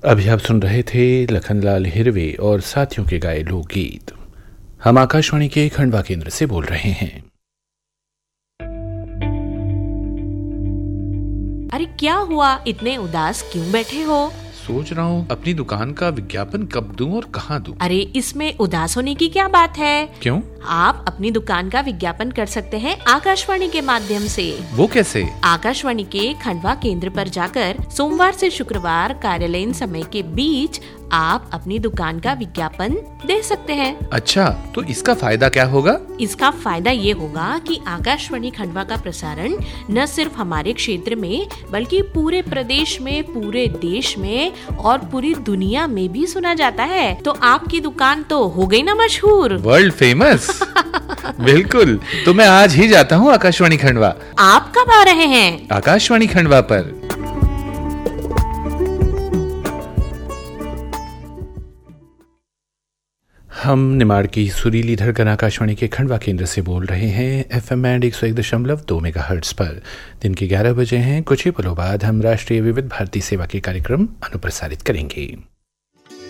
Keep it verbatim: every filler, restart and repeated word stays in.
अभी आप सुन रहे थे लखनलाल हिरवे और साथियों के गाए लोकगीत। हम आकाशवाणी के खंडवा केंद्र से बोल रहे हैं। अरे क्या हुआ, इतने उदास क्यों बैठे हो? सोच रहा हूँ अपनी दुकान का विज्ञापन कब दूं और कहाँ दूं। अरे इसमें उदास होने की क्या बात है? क्यों? आप अपनी दुकान का विज्ञापन कर सकते हैं आकाशवाणी के माध्यम से। वो कैसे? आकाशवाणी के खंडवा केंद्र पर जाकर सोमवार से शुक्रवार कार्यालयीन समय के बीच आप अपनी दुकान का विज्ञापन दे सकते हैं। अच्छा, तो इसका फायदा क्या होगा? इसका फायदा ये होगा कि आकाशवाणी खंडवा का प्रसारण न सिर्फ हमारे क्षेत्र में बल्कि पूरे प्रदेश में, पूरे देश में और पूरी दुनिया में भी सुना जाता है। तो आपकी दुकान तो हो गई ना मशहूर, वर्ल्ड फेमस। बिल्कुल, तो मैं आज ही जाता हूँ आकाशवाणी खंडवा। आप कब आ रहे हैं? आकाशवाणी खंडवा पर। हम निमाड़ की सुरीली धड़कन आकाशवाणी के खंडवा केंद्र से बोल रहे हैं एफएम बैंड एक सौ एक दशमलव दो मेगाहर्ट्ज पर। दिन के ग्यारह बजे हैं। कुछ ही पलों बाद हम राष्ट्रीय विविध भारती सेवा के कार्यक्रम अनुप्रसारित करेंगे।